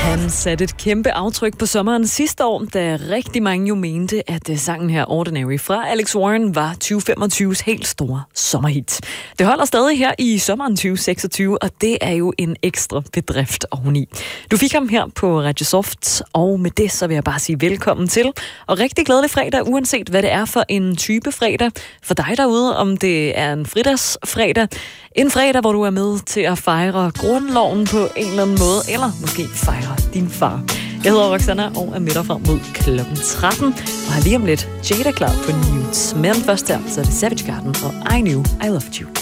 Han satte et kæmpe aftryk på sommeren sidste år, da rigtig mange jo mente, at sangen her Ordinary fra Alex Warren var 2025's helt store sommerhit. Det holder stadig her i sommeren 2026, og det er jo en ekstra bedrift oveni. Du fik ham her på Radio Soft, og med det så vil jeg bare sige velkommen til. Og rigtig glædelig fredag, uanset hvad det er for en type fredag. For dig derude, om det er en fridagsfredag. En fredag, hvor du er med til at fejre grundloven på en eller anden måde, eller måske fejre din far. Jeg hedder Roxanna og er med dig frem mod klokken 13, og har lige om lidt Jada klar på News. Men først her, så er det Savage Garden og I Knew I Loved You.